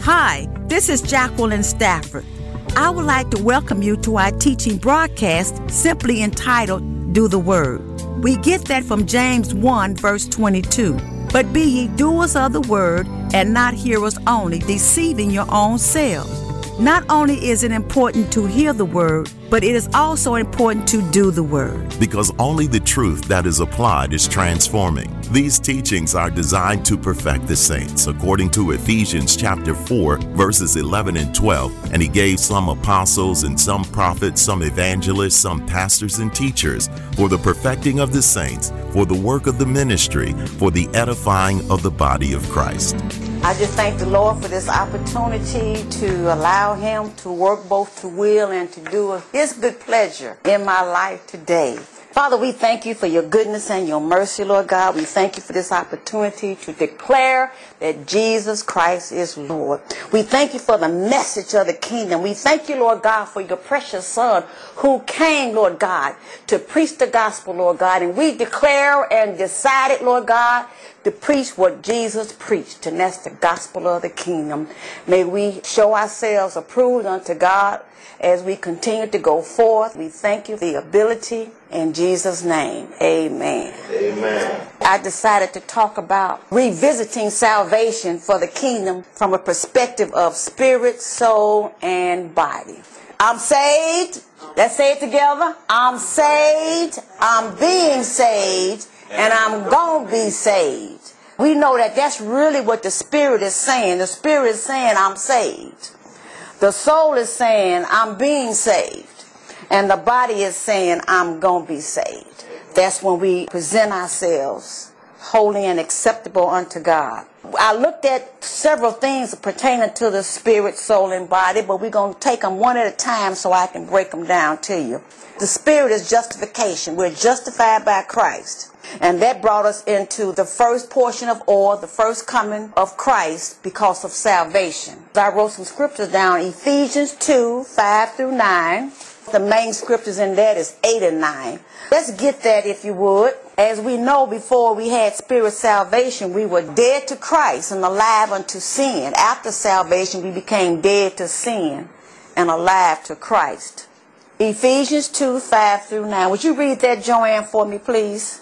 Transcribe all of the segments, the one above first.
Hi, this is Jacqueline Stafford. I would like to welcome you to our teaching broadcast simply entitled, Do the Word. We get that from James 1, verse 22. But be ye doers of the word and not hearers only, deceiving your own selves. Not only is it important to hear the word, but it is also important to do the word. Because only the truth that is applied is transforming. These teachings are designed to perfect the saints, according to Ephesians chapter 4, verses 11 and 12. And he gave some apostles and some prophets, some evangelists, some pastors and teachers, for the perfecting of the saints, for the work of the ministry, for the edifying of the body of Christ. I just thank the Lord for this opportunity to allow Him to work both to will and to do of His good pleasure in my life today. Father, we thank you for your goodness and your mercy, Lord God. We thank you for this opportunity to declare that Jesus Christ is Lord. We thank you for the message of the kingdom. We thank you, Lord God, for your precious Son who came, Lord God, to preach the gospel, Lord God. And we declare and decided, Lord God, to preach what Jesus preached, and that's the gospel of the kingdom. May we show ourselves approved unto God as we continue to go forth. We thank you for the ability in Jesus' name. Amen. Amen. I decided to talk about revisiting salvation for the kingdom from a perspective of spirit, soul, and body. I'm saved. Let's say it together. I'm saved. I'm being saved. And I'm going to be saved. We know that that's really what the Spirit is saying. The Spirit is saying, I'm saved. The soul is saying, I'm being saved. And the body is saying, I'm going to be saved. That's when we present ourselves holy and acceptable unto God. I looked at several things pertaining to the spirit, soul, and body, but we're going to take them one at a time so I can break them down to you. The spirit is justification. We're justified by Christ. And that brought us into the first portion of the first coming of Christ because of salvation. I wrote some scriptures down, Ephesians 2, 5 through 9. The main scriptures in that is 8 and 9. Let's get that if you would. As we know, before we had spirit salvation, we were dead to Christ and alive unto sin. After salvation, we became dead to sin and alive to Christ. Ephesians 2, 5 through 9. Would you read that, Joanne, for me, please?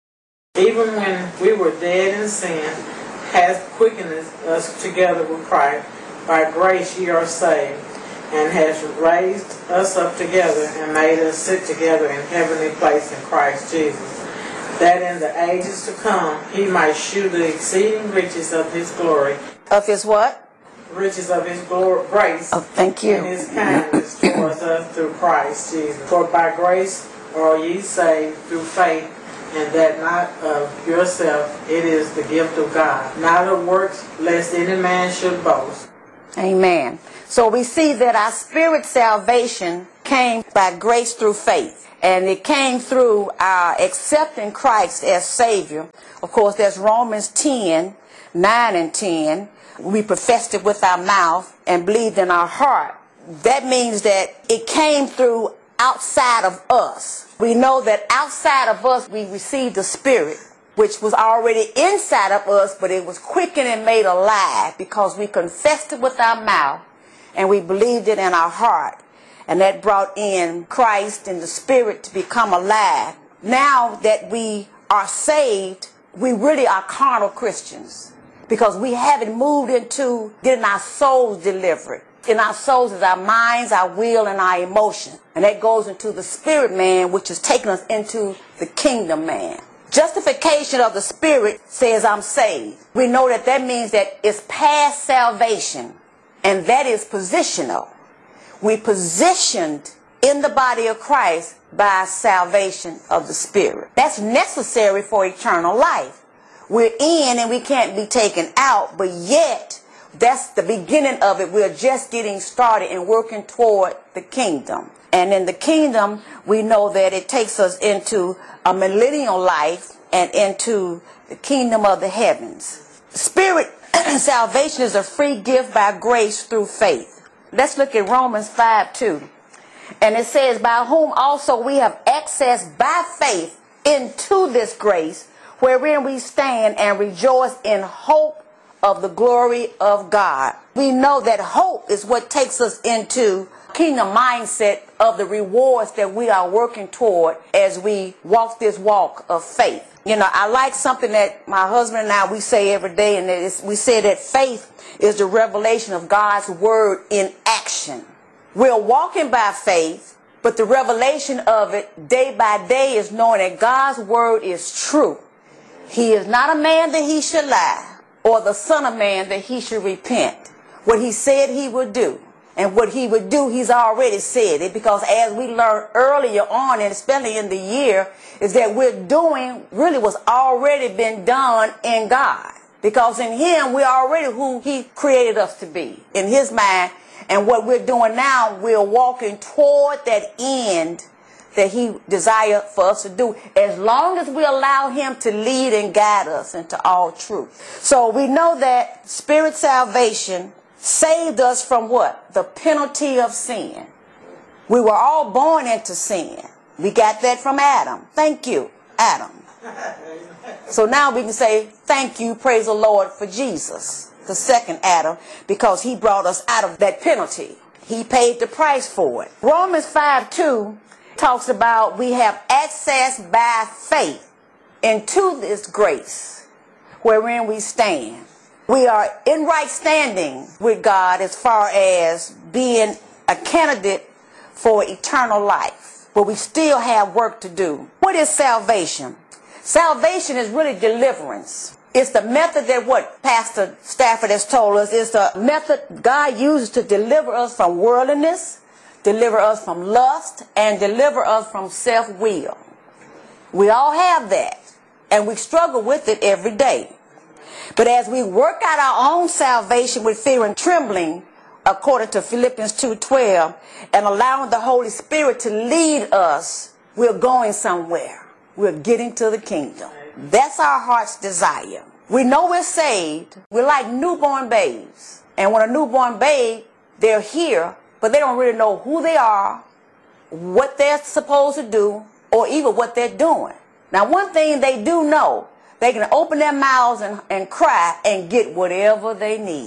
Even when we were dead in sin, hath quickened us together with Christ. By grace ye are saved, and has raised us up together, and made us sit together in heavenly place in Christ Jesus, that in the ages to come he might shew the exceeding riches of his glory. Of his what? Riches of his grace. Oh, thank you. And his kindness towards us through Christ Jesus. For by grace are ye saved through faith, and that not of yourself, it is the gift of God, not of works, lest any man should boast. Amen. So we see that our spirit salvation came by grace through faith. And it came through our accepting Christ as Savior. Of course, there's Romans 10, 9 and 10. We professed it with our mouth and believed in our heart. That means that it came through outside of us. We know that outside of us we received the Spirit, which was already inside of us, but it was quickened and made alive because we confessed it with our mouth and we believed it in our heart. And that brought in Christ and the Spirit to become alive. Now that we are saved, we really are carnal Christians because we haven't moved into getting our souls delivered. In our souls is our minds, our will, and our emotion. And that goes into the spirit man, which is taking us into the kingdom man. Justification of the spirit says I'm saved. We know that that means that it's past salvation, and that is positional. We positioned in the body of Christ by salvation of the spirit. That's necessary for eternal life. We're in and we can't be taken out, but yet that's the beginning of it. We're just getting started and working toward the kingdom. And in the kingdom, we know that it takes us into a millennial life and into the kingdom of the heavens. Spirit salvation is a free gift by grace through faith. Let's look at Romans 5:2. And it says, by whom also we have access by faith into this grace, wherein we stand and rejoice in hope of the glory of God. We know that hope is what takes us into kingdom mindset of the rewards that we are working toward as we walk this walk of faith. You know, I like something that my husband and I, we say every day, and we say that faith is the revelation of God's word in action. We're walking by faith, but the revelation of it day by day is knowing that God's word is true. He is not a man that he should lie, or the son of man that he should repent. What he said he would do, and what he would do, he's already said it, because as we learned earlier on, and especially in the year, is that we're doing really what's already been done in God. Because in him, we're already who he created us to be, in his mind. And what we're doing now, we're walking toward that end that he desired for us to do, as long as we allow him to lead and guide us into all truth. So we know that spirit salvation saved us from what? The penalty of sin. We were all born into sin. We got that from Adam. Thank you, Adam. So now we can say, thank you, praise the Lord, for Jesus, the second Adam, because he brought us out of that penalty. He paid the price for it. Romans 5:2 talks about we have access by faith into this grace wherein we stand. We are in right standing with God as far as being a candidate for eternal life, but we still have work to do. What is salvation? Salvation is really deliverance. It's the method that what Pastor Stafford has told us is the method God uses to deliver us from worldliness, deliver us from lust, and deliver us from self-will. We all have that, and we struggle with it every day. But as we work out our own salvation with fear and trembling, according to Philippians 2:12, and allowing the Holy Spirit to lead us, we're going somewhere. We're getting to the kingdom. That's our heart's desire. We know we're saved. We're like newborn babes. And when a newborn babe, they're here, but they don't really know who they are, what they're supposed to do, or even what they're doing. Now, one thing they do know, they can open their mouths and cry and get whatever they need.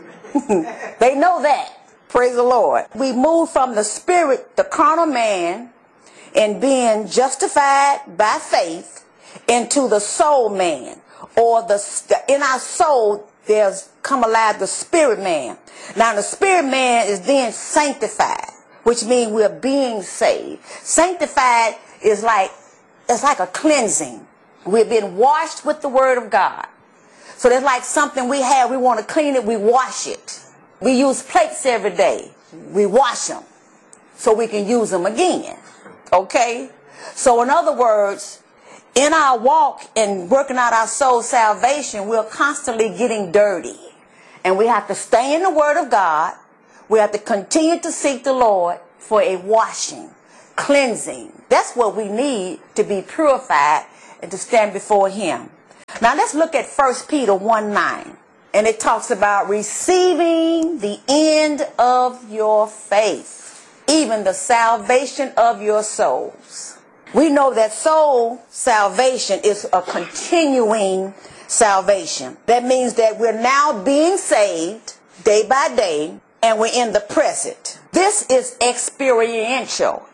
They know that. Praise the Lord. We move from the spirit, the carnal man, and being justified by faith, into the soul man, or in our soul there's come alive the spirit man. Now the spirit man is then sanctified, which means we're being saved. Sanctified is like, it's like a cleansing. We've been washed with the word of God. So there's like something we have, we want to clean it, we wash it. We use plates every day. We wash them so we can use them again. Okay? So in other words, in our walk and working out our soul salvation, we're constantly getting dirty. And we have to stay in the word of God. We have to continue to seek the Lord for a washing, cleansing. That's what we need to be purified and to stand before him. Now let's look at 1 Peter 1:9. And it talks about receiving the end of your faith, even the salvation of your souls. We know that soul salvation is a continuing salvation. That means that we're now being saved day by day, and we're in the present. This is experiential,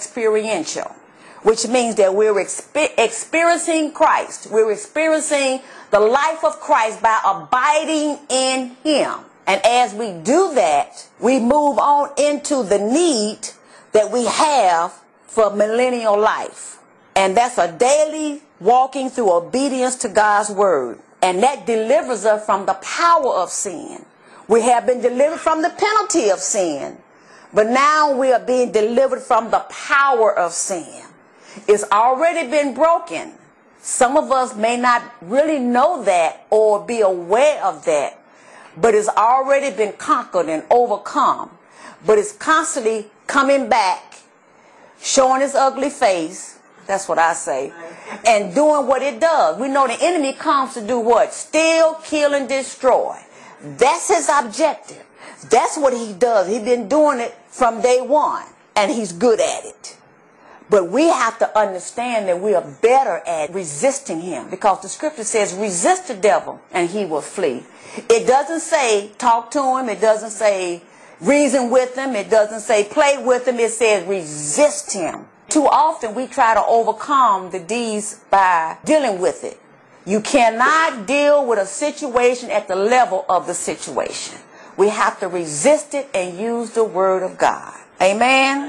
which means that we're experiencing Christ. We're experiencing the life of Christ by abiding in him. And as we do that, we move on into the need that we have for millennial life. And that's a daily walking through obedience to God's word. And that delivers us from the power of sin. We have been delivered from the penalty of sin. But now we are being delivered from the power of sin. It's already been broken. Some of us may not really know that or be aware of that, but it's already been conquered and overcome. But it's constantly coming back, showing its ugly face, that's what I say, and doing what it does. We know the enemy comes to do what? Steal, kill, and destroy. That's his objective. That's what he does. He's been doing it from day one, and he's good at it. But we have to understand that we are better at resisting him, because the scripture says resist the devil and he will flee. It doesn't say talk to him. It doesn't say reason with him. It doesn't say play with him. It says resist him. Too often we try to overcome the deeds by dealing with it. You cannot deal with a situation at the level of the situation. We have to resist it and use the word of God. Amen?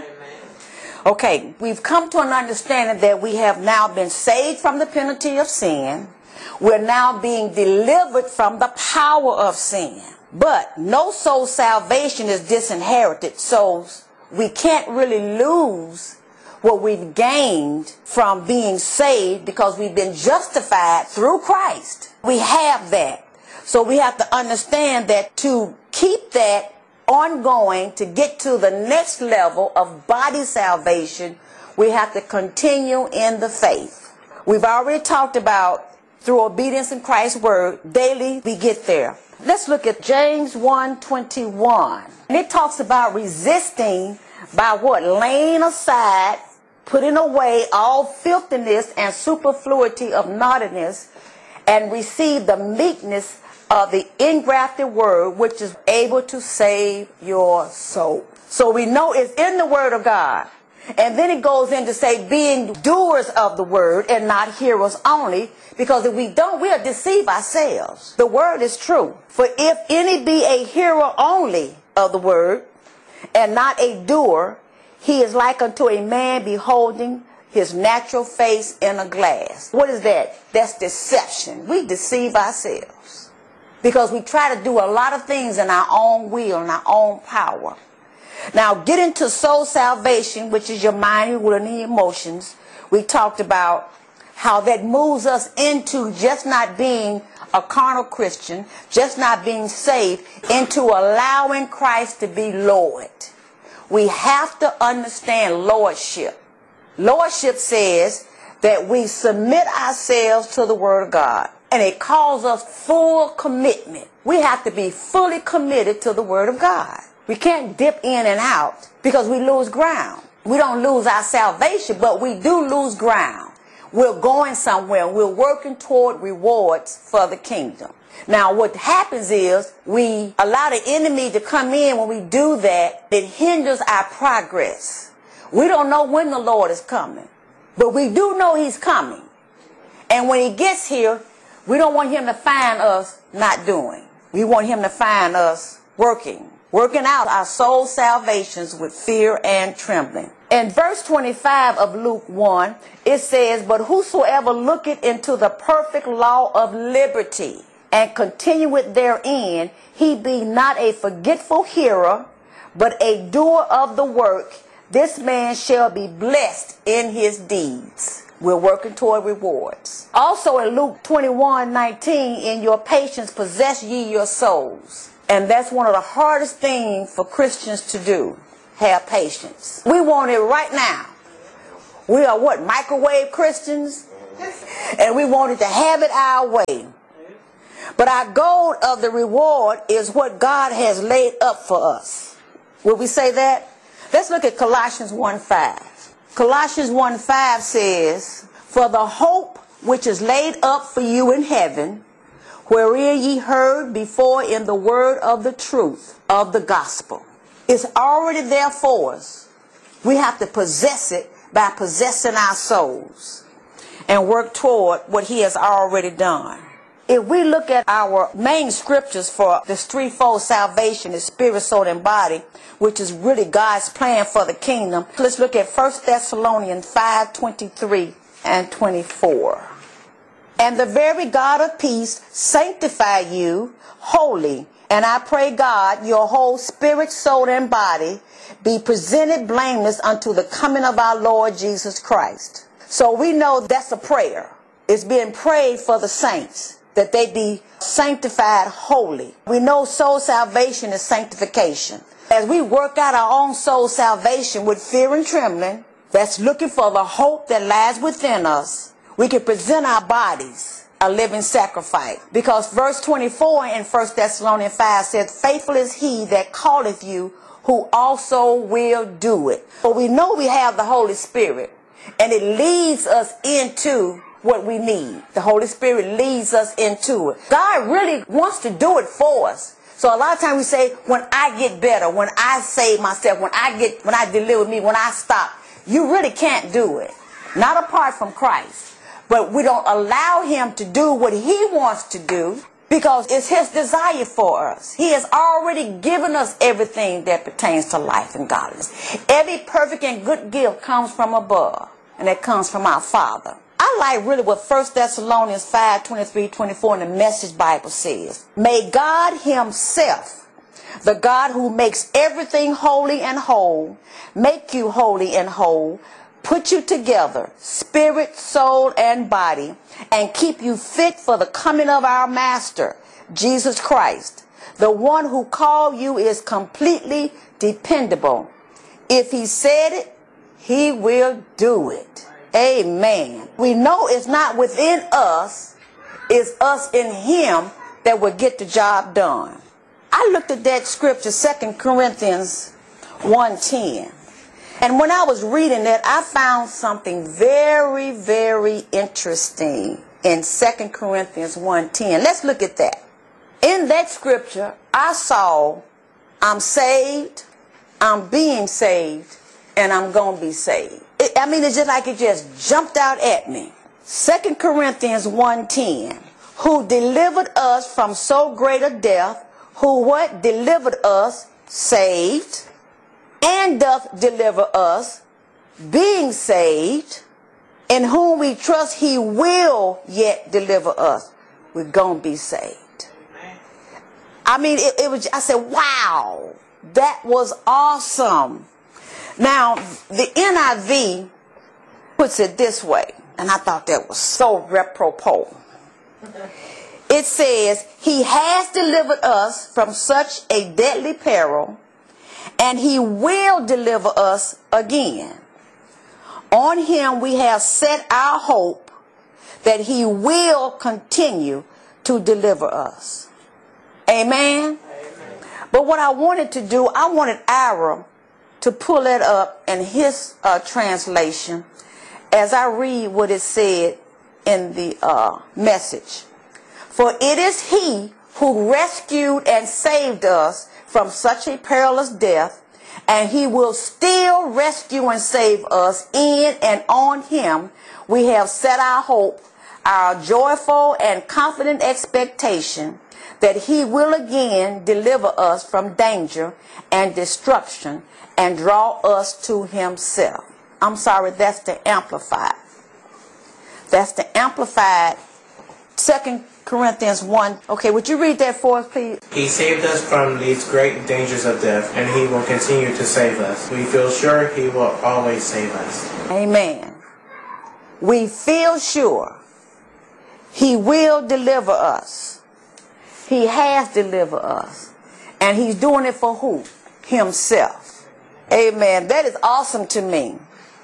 Okay, we've come to an understanding that we have now been saved from the penalty of sin. We're now being delivered from the power of sin. But no soul salvation is disinherited, so we can't really lose what we've gained from being saved, because we've been justified through Christ. We have that. So we have to understand that to keep that ongoing, to get to the next level of body salvation, we have to continue in the faith. We've already talked about through obedience in Christ's word, daily we get there. Let's look at James 1:21. And it talks about resisting by what? Laying aside, putting away all filthiness and superfluity of naughtiness, and receive the meekness of the engrafted word, which is able to save your soul. So we know it's in the word of God. And then it goes in to say being doers of the word and not hearers only, because if we don't, we'll deceive ourselves. The word is true. For if any be a hearer only of the word and not a doer, he is like unto a man beholding his natural face in a glass. What is that? That's deception. We deceive ourselves because we try to do a lot of things in our own will and our own power. Now, getting to soul salvation, which is your mind, your will, and your emotions, we talked about how that moves us into just not being a carnal Christian, just not being saved, into allowing Christ to be Lord. We have to understand lordship. Lordship says that we submit ourselves to the Word of God, and it calls us full commitment. We have to be fully committed to the Word of God. We can't dip in and out because we lose ground. We don't lose our salvation, but we do lose ground. We're going somewhere. We're working toward rewards for the kingdom. Now, what happens is we allow the enemy to come in. When we do that, it hinders our progress. We don't know when the Lord is coming, but we do know he's coming. And when he gets here, we don't want him to find us not doing. We want him to find us working out our soul salvations with fear and trembling. In verse 25 of Luke 1, it says, "But whosoever looketh into the perfect law of liberty and continueth therein, he be not a forgetful hearer, but a doer of the work, this man shall be blessed in his deeds." We're working toward rewards. Also in Luke 21:19, "In your patience possess ye your souls." And that's one of the hardest things for Christians to do, have patience. We want it right now. We are what, microwave Christians? And we wanted to have it our way. But our goal of the reward is what God has laid up for us. Will we say that? Let's look at Colossians 1:5. Colossians 1:5 says, "For the hope which is laid up for you in heaven, wherein ye heard before in the word of the truth of the gospel." It's already there for us. We have to possess it by possessing our souls and work toward what he has already done. If we look at our main scriptures for this threefold salvation, is spirit, soul, and body, which is really God's plan for the kingdom, let's look at 1 Thessalonians 5:23 and 24. "And the very God of peace sanctify you wholly. And I pray God, your whole spirit, soul, and body be presented blameless unto the coming of our Lord Jesus Christ." So we know that's a prayer. It's being prayed for the saints, that they be sanctified wholly. We know soul salvation is sanctification. As we work out our own soul salvation with fear and trembling, that's looking for the hope that lies within us, we can present our bodies a living sacrifice. Because verse 24 in 1 Thessalonians 5 says, "Faithful is he that calleth you, who also will do it." But we know we have the Holy Spirit. and it leads us into what we need. The Holy Spirit leads us into it. God really wants to do it for us. So a lot of times we say, when I get better, when I save myself, when I deliver me, when I stop, you really can't do it. Not apart from Christ. But we don't allow him to do what he wants to do because it's his desire for us. He has already given us everything that pertains to life and godliness. Every perfect and good gift comes from above, and that comes from our Father. I like really what 1 Thessalonians 5:23-24 in the Message Bible says. May God himself, the God who makes everything holy and whole, make you holy and whole, put you together, spirit, soul, and body, and keep you fit for the coming of our Master, Jesus Christ. The one who called you is completely dependable. If he said it, he will do it. Amen. We know it's not within us, it's us in him that will get the job done. I looked at that scripture, 2 Corinthians 1:10. And when I was reading that, I found something very, very interesting in 2 Corinthians 1:10. Let's look at that. In that scripture, I saw, I'm saved, I'm being saved, and I'm going to be saved. It's just like it just jumped out at me. 2 Corinthians 1:10. Who delivered us from so great a death, who what? Delivered us, saved, and doth deliver us, being saved, in whom we trust he will yet deliver us. We're going to be saved. I said, wow, that was awesome. Now, the NIV puts it this way, and I thought that was so repropos. It says, he has delivered us from such a deadly peril, and he will deliver us again. On him we have set our hope that he will continue to deliver us. Amen? Amen. But what I wanted to do, I wanted Ira to pull it up in his translation as I read what it said in the Message. For it is he who rescued and saved us from such a perilous death, and he will still rescue and save us. In and on him we have set our hope, our joyful and confident expectation that he will again deliver us from danger and destruction and draw us to himself. I'm sorry, that's the Amplified. That's the Amplified 2 Corinthians 1. Okay, would you read that for us, please? He saved us from these great dangers of death, and he will continue to save us. We feel sure he will always save us. Amen. We feel sure he will deliver us. He has delivered us. And he's doing it for who? Himself. Amen. That is awesome to me.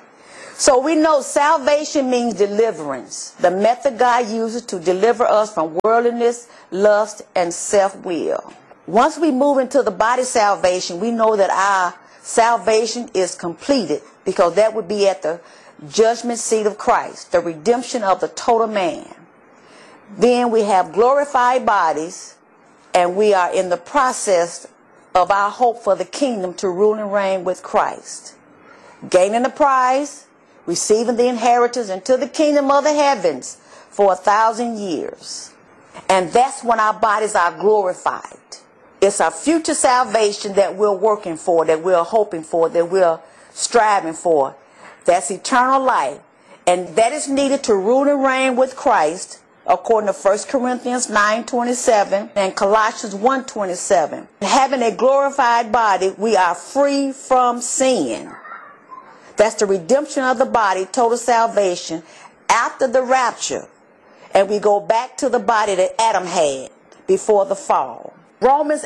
So we know salvation means deliverance, the method God uses to deliver us from worldliness, lust, and self-will. Once we move into the body salvation, we know that our salvation is completed, because that would be at the judgment seat of Christ, the redemption of the total man. Then we have glorified bodies, and we are in the process of our hope for the kingdom to rule and reign with Christ. Gaining the prize, receiving the inheritance into the kingdom of the heavens for 1,000 years. And that's when our bodies are glorified. It's our future salvation that we're working for, that we're hoping for, that we're striving for. That's eternal life. And that is needed to rule and reign with Christ, according to 1 Corinthians 9:27 and Colossians 1:27. Having a glorified body, we are free from sin. That's the redemption of the body, total salvation, after the rapture. And we go back to the body that Adam had before the fall. Romans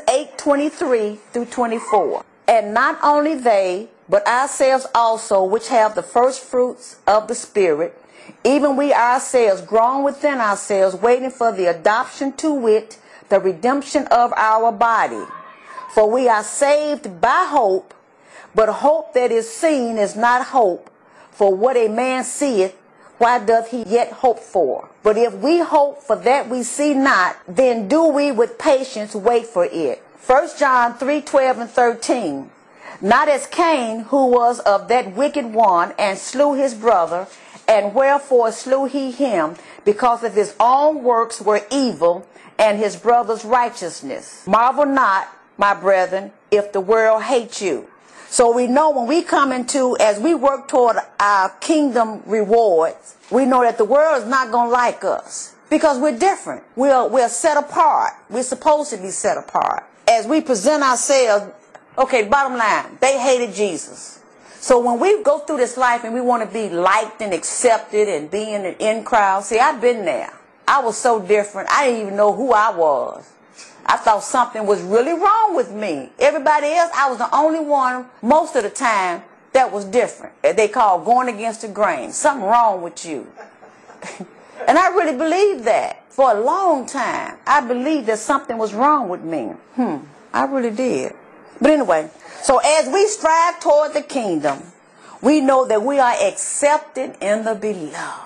8:23-24. And not only they, but ourselves also, which have the first fruits of the Spirit, even we ourselves, grown within ourselves, waiting for the adoption, to wit, the redemption of our body. For we are saved by hope, but hope that is seen is not hope. For what a man seeth, why doth he yet hope for? But if we hope for that we see not, then do we with patience wait for it. 1 John 3:12 and 13. Not as Cain, who was of that wicked one, and slew his brother, and wherefore slew he him? Because of his own works were evil, and his brother's righteousness. Marvel not, my brethren, if the world hates you. So we know when we come into, as we work toward our kingdom rewards, we know that the world is not going to like us because we're different. We're set apart. We're supposed to be set apart. As we present ourselves, okay, bottom line, they hated Jesus. So when we go through this life and we want to be liked and accepted and be in an in crowd, see, I've been there. I was so different. I didn't even know who I was. I thought something was really wrong with me. Everybody else, I was the only one most of the time that was different. They call going against the grain. Something wrong with you. And I really believed that. For a long time, I believed that something was wrong with me. I really did. But anyway, so as we strive toward the kingdom, we know that we are accepted in the beloved.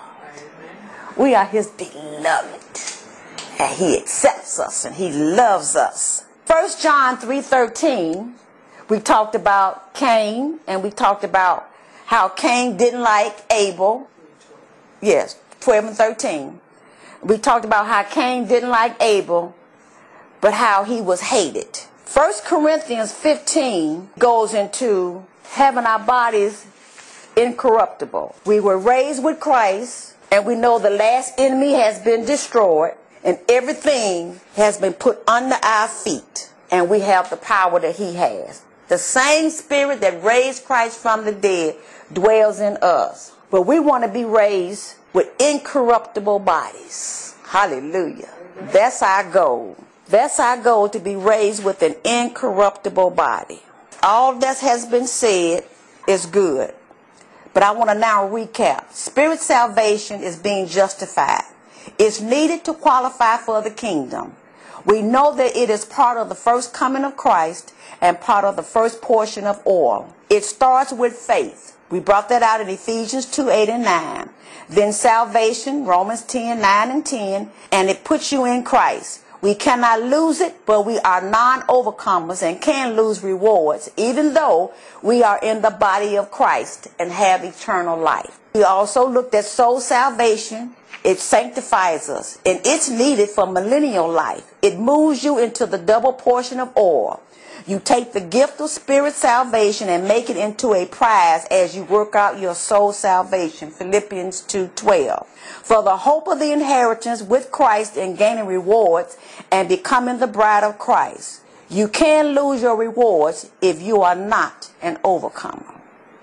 We are his beloved. And he accepts us and he loves us. 1 John 3:13, we talked about Cain, and we talked about how Cain didn't like Abel. Yes, 12 and 13. We talked about how Cain didn't like Abel, but how he was hated. 1 Corinthians 15 goes into having our bodies incorruptible. We were raised with Christ, and we know the last enemy has been destroyed, and everything has been put under our feet, and we have the power that he has. The same spirit that raised Christ from the dead dwells in us. But we want to be raised with incorruptible bodies. Hallelujah. That's our goal. That's our goal, to be raised with an incorruptible body. All that has been said is good. But I want to now recap. Spirit salvation is being justified. It's needed to qualify for the kingdom. We know that it is part of the first coming of Christ and part of the first portion of oil. It starts with faith. We brought that out in Ephesians 2:8 and 9. Then salvation, Romans 10:9 and 10, and it puts you in Christ. We cannot lose it, but we are non-overcomers and can lose rewards, even though we are in the body of Christ and have eternal life. We also looked at soul salvation. It sanctifies us, and it's needed for millennial life. It moves you into the double portion of oil. You take the gift of spirit salvation and make it into a prize as you work out your soul salvation. Philippians 2:12. For the hope of the inheritance with Christ and gaining rewards and becoming the bride of Christ. You can lose your rewards if you are not an overcomer.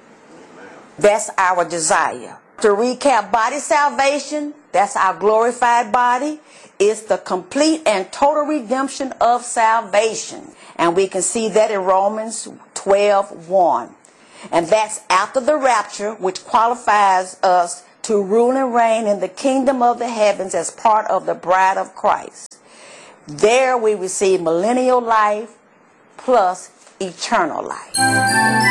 That's our desire. To recap, body salvation, that's our glorified body. It's the complete and total redemption of salvation. And we can see that in Romans 12:1. And that's after the rapture, which qualifies us to rule and reign in the kingdom of the heavens as part of the bride of Christ. There we receive millennial life plus eternal life.